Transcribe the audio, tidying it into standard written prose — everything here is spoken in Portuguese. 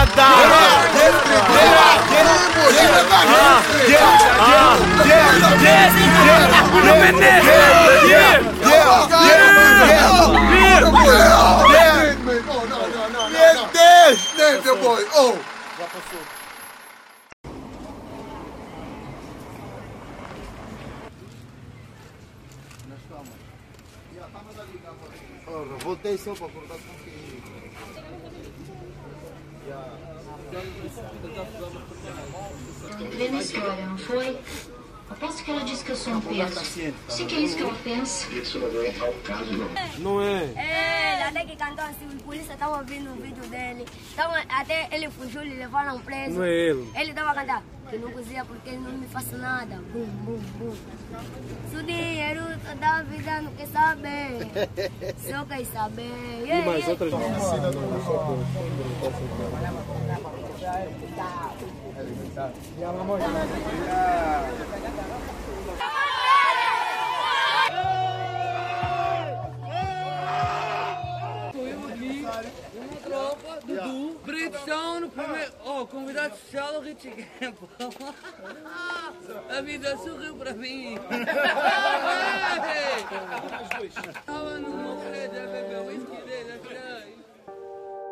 Voltei só para cortar com Entrei na história, não foi? Aposto que ela disse que eu sou um peso. Sei que é isso que ela pensa. Não é? É, até que cantou assim, os polícias estavam ouvindo o vídeo dele. Então, até ele fugiu, lhe levaram preso. Não é ele. Ele estava a cantar, que não cozinha porque ele não me faz nada. Bum, bum, bum. Se o dinheiro da vida não quer saber, só quer saber. E mais outras Uma tropa, Dudu, Britão no primeiro. Oh, convidado social do Rich Campo. A vida sorriu para mim. Estava no meu pé, já bebeu whisky.